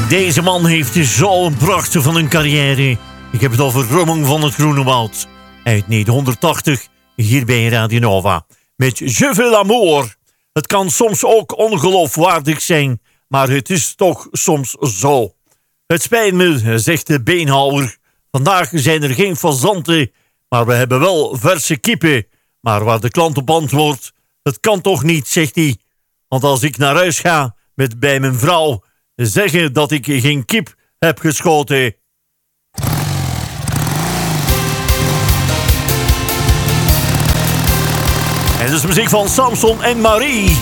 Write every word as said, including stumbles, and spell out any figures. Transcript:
Deze man heeft zo'n prachtig van een carrière. Ik heb het over Ramon van het Groenewoud. Uit negentienhonderdtachtig, hier bij Radio Nova. Met Je veux l'amour. Het kan soms ook ongeloofwaardig zijn, maar het is toch soms zo. Het spijt me, zegt de beenhouwer. Vandaag zijn er geen fazanten, maar we hebben wel verse kippen. Maar waar de klant op antwoordt, het kan toch niet, zegt hij. Want als ik naar huis ga met bij mijn vrouw, zeggen dat ik geen kip heb geschoten. En dus muziek van Samson en Marie.